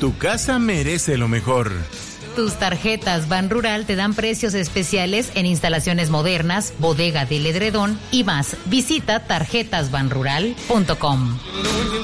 Tu casa merece lo mejor. Tus tarjetas Ban Rural te dan precios especiales en instalaciones modernas, bodega del edredón y más. Visita tarjetasbanrural.com.